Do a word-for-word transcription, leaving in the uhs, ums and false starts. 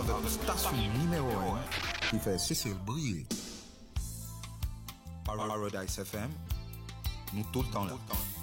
avec une station numéro un qui fait cesser briller. Paradise F M, nous tout le temps là.